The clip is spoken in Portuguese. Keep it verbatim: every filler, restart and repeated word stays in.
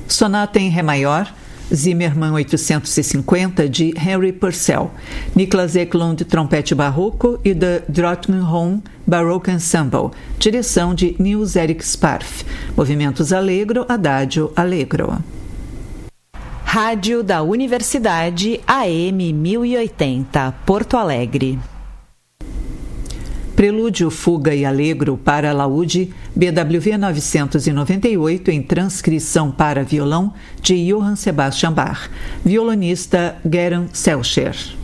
Sonata em Ré maior, Zimmermann oitocentos e cinquenta, de Henry Purcell, Niklas Eklund, trompete barroco, e The Drottningholm Baroque Ensemble, direção de Niels Erik Sparf, movimentos allegro, adagio, allegro. Rádio da Universidade A M mil e oitenta, Porto Alegre. Prelúdio, Fuga e Allegro para Laúde, B W V novecentos e noventa e oito, em transcrição para violão, de Johann Sebastian Bach, violonista Geron Selcher.